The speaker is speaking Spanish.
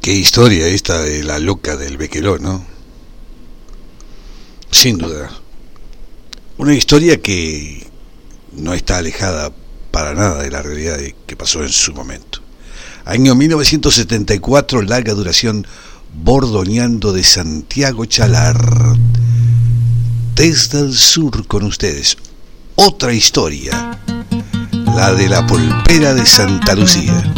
Qué historia esta de la loca del Bequeló, ¿no? Sin duda. Una historia que no está alejada para nada de la realidad que pasó en su momento. Año 1974, larga duración, Bordoneando de Santiago Chalar. Desde el sur con ustedes. Otra historia, la de la polpera de Santa Lucía.